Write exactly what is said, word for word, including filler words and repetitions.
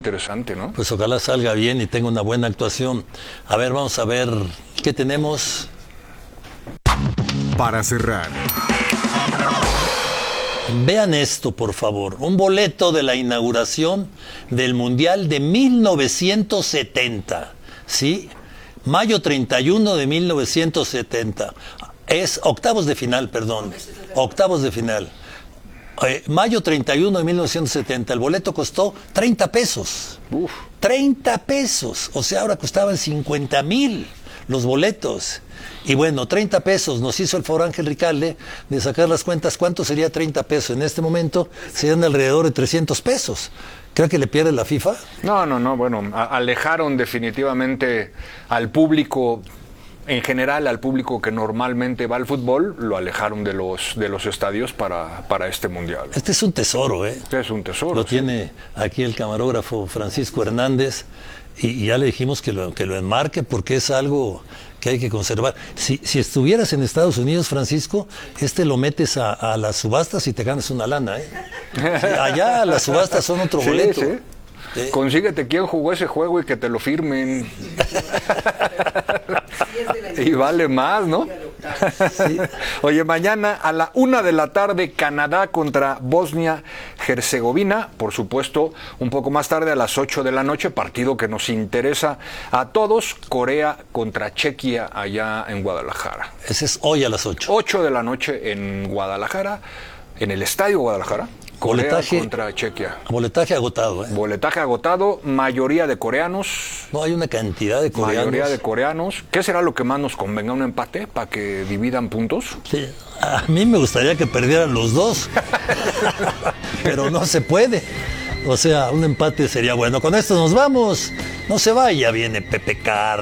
interesante, ¿no? Pues ojalá salga bien y tenga una buena actuación. A ver, vamos a ver qué tenemos. Para cerrar, Vean esto, por favor. Un boleto de la inauguración del Mundial de mil novecientos setenta. ¿Sí? Mayo treinta y uno de mil novecientos setenta. Es octavos de final, perdón. Octavos de final. Eh, mayo treinta y uno de mil novecientos setenta. El boleto costó treinta pesos. Uf. treinta pesos. O sea, ahora costaban cincuenta mil los boletos. Y bueno, treinta pesos, nos hizo el favor Ángel Ricalde de sacar las cuentas. ¿Cuánto sería treinta pesos? En este momento serían alrededor de trescientos pesos. ¿Cree que le pierde la FIFA? No, no, no, bueno, a- alejaron definitivamente al público, en general al público que normalmente va al fútbol, lo alejaron de los, de los estadios para, para este mundial. Este es un tesoro, ¿eh? Es un tesoro. Lo sí. tiene aquí el camarógrafo Francisco Hernández y, y ya le dijimos que lo, que lo enmarque porque es algo que hay que conservar. Si, si estuvieras en Estados Unidos, Francisco, este lo metes a, a las subastas y te ganas una lana, ¿eh? Sí, allá las subastas son otro Sí, boleto. sí. ¿Eh? Consíguete quién jugó ese juego y que te lo firmen. Y vale más, ¿no? Sí. Oye, mañana a la una de la tarde, Canadá contra Bosnia-Herzegovina. Por supuesto, un poco más tarde a las ocho de la noche, partido que nos interesa a todos. Corea contra Chequia allá en Guadalajara. Ese es hoy a las ocho. ocho de la noche en Guadalajara, en el Estadio Guadalajara. Corea Boletaje- contra Chequia. Boletaje agotado, ¿eh? Boletaje agotado, mayoría de coreanos. No, hay una cantidad de coreanos. Mayoría de coreanos. ¿Qué será lo que más nos convenga? ¿Un empate para que dividan puntos? Sí, a mí me gustaría que perdieran los dos, pero no se puede. O sea, un empate sería bueno. Con esto nos vamos. No se vaya, viene Pepe Car.